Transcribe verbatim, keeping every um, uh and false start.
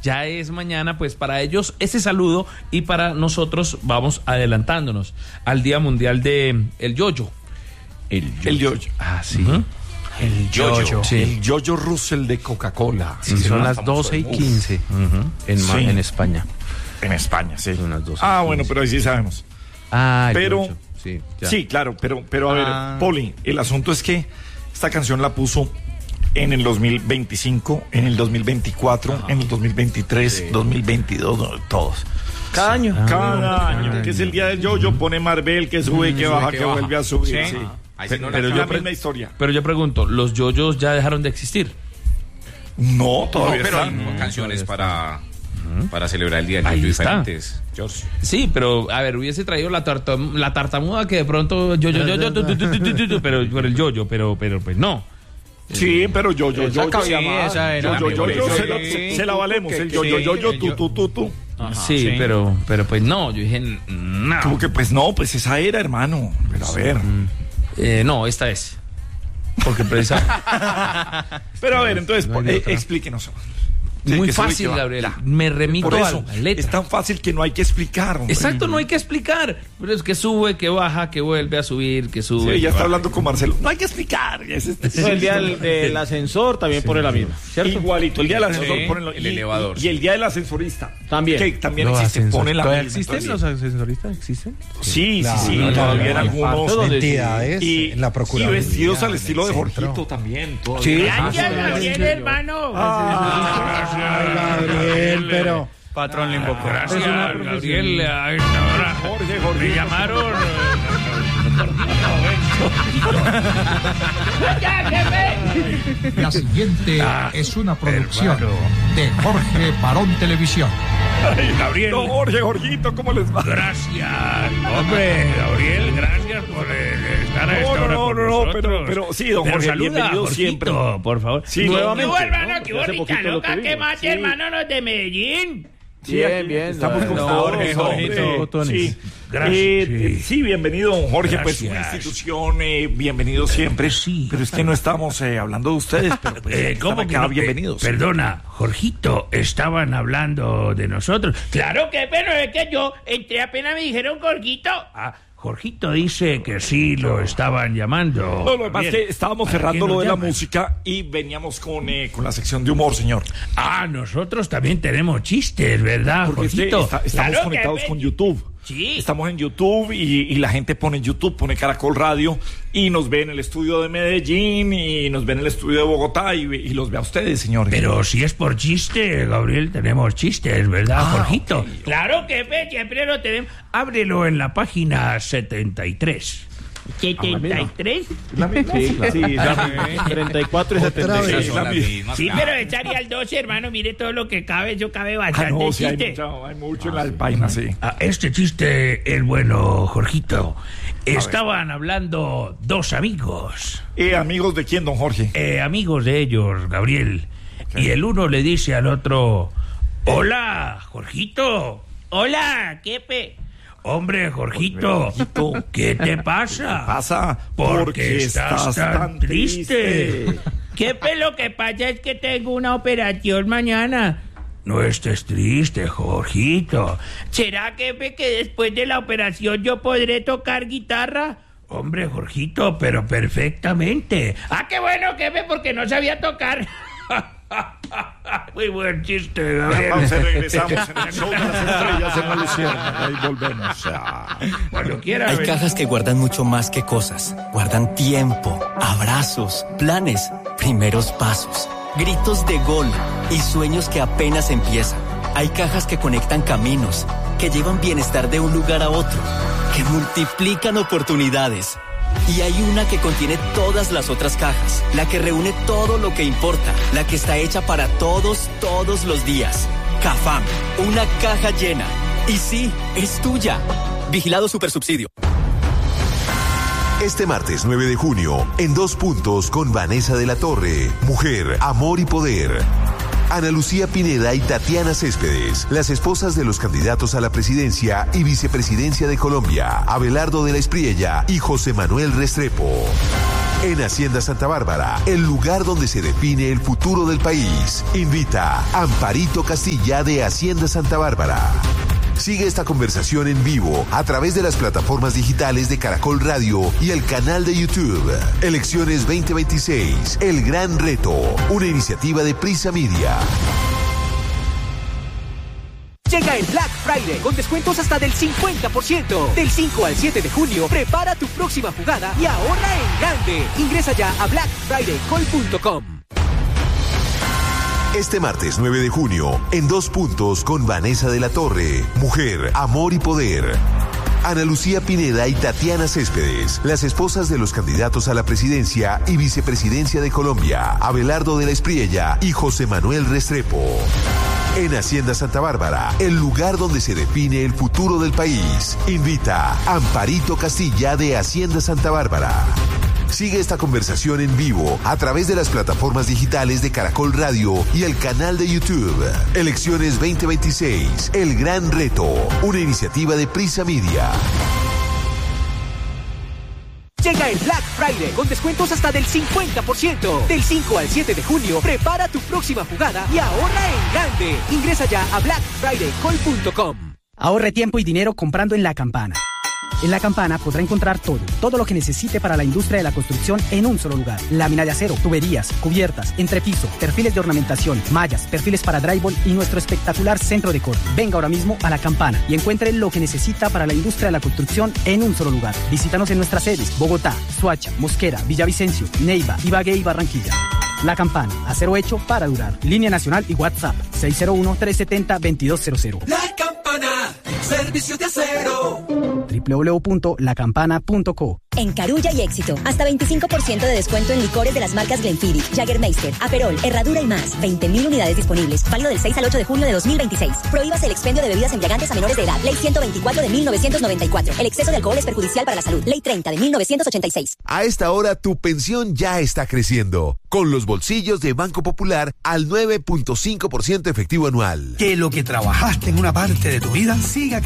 ya es mañana, pues para ellos ese saludo y para nosotros vamos adelantándonos al Día Mundial de el Yoyo. El Yoyo. El Yoyo. Ah, sí. Uh-huh. El Yoyo. Sí. El Yoyo Russell de Coca-Cola. Sí, sí, son las doce y quince uh-huh. en, sí. en España. En España, sí. Son las doce. Ah, bueno, pero ahí sí sabemos. Ah, pero Yoyo. Sí, ya. sí, claro, pero, pero a ver, ah. Poli, el asunto es que esta canción la puso en el dos mil veinticinco, en el dos mil veinticuatro, ah. en el dos mil veintitrés, sí. dos mil veintidós, todos. Cada año. Ah, cada año, año, que es el día del Yoyo, pone Marvel, que sube, mm, que baja, que, que baja. vuelve a subir. Sí. Sí. Pero, pero yo la pre- misma historia. Pero yo pregunto, ¿los yoyos ya dejaron de existir? No, todavía no, pero están. hay canciones para... para celebrar el día del yoyo diferentes. George. Sí, pero a ver, hubiese traído la, tarta, la tartamuda que de pronto yo yo yo yo tu, tu, tu, tu, tu, tu, pero por el yoyo, pero pero pues no. Sí, pero yo yo yo yo sí, esa era yo yo yo sí, se, la, se, se la valemos el yo yo yo yo tu tu tu tu. Sí, sí, pero pero pues no, yo dije no. Como que pues no, pues esa era, hermano. Pero a ver. Eh, no, esta es. Porque precisamente. Pero a ver, entonces no eh, explíquenos. Sí, muy fácil, Gabriel. Me remito Por eso, a la letra. Es tan fácil que no hay que explicar, hombre. Exacto, no hay que explicar. Pero es que sube, que baja, que vuelve a subir, que sube. Sí, ya está baja. hablando con Marcelo. No hay que explicar. Es este, sí, el día del, del ascensador también sí, pone la misma, ¿cierto? Igualito, el día del ascensor sí, pone el y, elevador. Y, y el día del ascensorista. También. Que también los existe, pone la misma. ¿Existen entonces, los ascensoristas? ¿Existen? Sí, claro, sí, sí. No, todavía en no, algunos no, entidades. Y, la Procuraduría. Y vestidos al estilo de centro. Jorgito también. Sí. Gracias, Gabriel, hermano. Gracias, Gabriel. Pero patrón le invocó. Gracias, Gabriel. A esta hora Jorge, Jorge. me llamaron. La siguiente ah, es una producción hermano. de Jorge Barón Televisión. Ay, Gabriel. No, Jorge, Jorgito, ¿cómo les va? Gracias, hombre, Gabriel, gracias por eh, estar a esta no, hora no, con no, nosotros. pero, pero sí, don pero Jorge, saluda, bienvenido Jorgito, siempre. Por favor. Sí, nuevamente. ¿Qué hermano? ¿no? ¿Qué bonita loca? ¿Qué más, sí. hermano? Los de Medellín. Sí, bien, bien. Estamos con no, Jorge, Jorgito. Sí. Gracias. Eh, sí. sí, bienvenido, don Jorge. Gracias. Pues una institución, eh, bienvenido siempre. Sí. Pero es que no estamos eh, hablando de ustedes, pero pues, Eh, ¿Cómo que acá, no? bienvenidos. Eh, perdona, Jorgito, estaban hablando de nosotros. Claro que, pero es que yo entré apenas me dijeron Jorgito. Ah, Jorgito dice que sí lo estaban llamando. No, lo que pasa es que estábamos cerrando lo de llaman? la música y veníamos con, eh, con la sección de humor, señor. Ah, nosotros también tenemos chistes, ¿verdad, Porque Jorgito? está, estamos Claro conectados que... con YouTube. Sí. Estamos en YouTube y, y la gente pone YouTube, pone Caracol Radio y nos ve en el estudio de Medellín y nos ve en el estudio de Bogotá y, y los ve a ustedes, señores. Pero si es por chiste, Gabriel, tenemos chistes, ¿verdad, ah, Jorgito? Okay. Claro que siempre lo tenemos. Ábrelo en la página setenta y tres. ¿setenta y tres? ¿La misma? Sí, claro. Sí, la treinta y cuatro y setenta y seis. Sí, la misma. Sí, pero echaría al doce, hermano. Mire todo lo que cabe. Yo cabe bastante ah, no, sí, chiste. hay, mucha, hay mucho en la página, sí. Ah, este chiste es bueno, Jorgito. Estaban hablando dos amigos. Eh, ¿Amigos de quién, don Jorge? Eh, amigos de ellos, Gabriel. Okay. Y el uno le dice al otro: hola, Jorgito. Hola, ¿qué pe...? Hombre, Jorgito, Jorgito, ¿qué te pasa? ¿Qué pasa? Porque, Porque estás, estás tan, tan triste. triste. ¿Qué pe? Lo que pasa es que tengo una operación mañana. No estés triste, Jorgito. ¿Será que pe, que después de la operación yo podré tocar guitarra? Hombre, Jorgito, pero perfectamente. Ah, qué bueno, que pe, porque no sabía tocar. Muy buen chiste, Gabriel. Vamos, regresamos en el show de las estrellas en la Luciérnaga y volvemos. Cuando quiera. Hay cajas que guardan mucho más que cosas. Guardan tiempo, abrazos, planes, primeros pasos, gritos de gol y sueños que apenas empiezan. Hay cajas que conectan caminos, que llevan bienestar de un lugar a otro, que multiplican oportunidades. Y hay una que contiene todas las otras cajas, la que reúne todo lo que importa, la que está hecha para todos, todos los días. Cafam, una caja llena. Y sí, es tuya. Vigilado Supersubsidio. Este martes nueve de junio, en Dos Puntos con Vanessa de la Torre, Mujer, Amor y Poder. Ana Lucía Pineda y Tatiana Céspedes, las esposas de los candidatos a la presidencia y vicepresidencia de Colombia, Abelardo de la Espriella y José Manuel Restrepo. En Hacienda Santa Bárbara, el lugar donde se define el futuro del país. Invita Amparito Castilla de Hacienda Santa Bárbara. Sigue esta conversación en vivo a través de las plataformas digitales de Caracol Radio y el canal de YouTube. Elecciones veinte veintiséis, El Gran Reto, una iniciativa de Prisa Media. Llega el Black Friday con descuentos hasta del cincuenta por ciento. Del cinco al siete de junio, prepara tu próxima jugada y ahorra en grande. Ingresa ya a black friday call punto com. Este martes nueve de junio, en Dos Puntos con Vanessa de la Torre, Mujer, Amor y Poder. Ana Lucía Pineda y Tatiana Céspedes, las esposas de los candidatos a la presidencia y vicepresidencia de Colombia, Abelardo de la Espriella y José Manuel Restrepo. En Hacienda Santa Bárbara, el lugar donde se define el futuro del país. Invita Amparito Castilla de Hacienda Santa Bárbara. Sigue esta conversación en vivo a través de las plataformas digitales de Caracol Radio y el canal de YouTube. Elecciones veinte veintiséis, El Gran Reto, una iniciativa de Prisa Media. Llega el Black Friday con descuentos hasta del cincuenta por ciento. Del cinco al siete de junio, prepara tu próxima jugada y ahorra en grande. Ingresa ya a black friday call punto com. Ahorre tiempo y dinero comprando en La Campana. En La Campana podrá encontrar todo, todo lo que necesite para la industria de la construcción en un solo lugar. Lámina de acero, tuberías, cubiertas, entrepiso, perfiles de ornamentación, mallas, perfiles para drywall y nuestro espectacular centro de corte. Venga ahora mismo a La Campana y encuentre lo que necesita para la industria de la construcción en un solo lugar. Visítanos en nuestras sedes: Bogotá, Soacha, Mosquera, Villavicencio, Neiva, Ibagué y Barranquilla. La Campana, acero hecho para durar. Línea nacional y WhatsApp seis cero uno, tres siete cero, dos dos cero cero. La Campana, servicio de acero. doble u doble u doble u punto la campana punto co. En Carulla y Éxito, hasta veinticinco por ciento de descuento en licores de las marcas Glenfiddich, Jägermeister, Aperol, Herradura y más. veinte mil unidades disponibles. Válido del seis al ocho de junio de dos mil veintiséis. Prohíbas el expendio de bebidas embriagantes a menores de edad. Ley ciento veinticuatro de mil novecientos noventa y cuatro. El exceso de alcohol es perjudicial para la salud. Ley treinta de mil novecientos ochenta y seis. A esta hora tu pensión ya está creciendo, con los bolsillos de Banco Popular al nueve punto cinco por ciento efectivo anual. Que lo que trabajaste en una parte de tu vida siga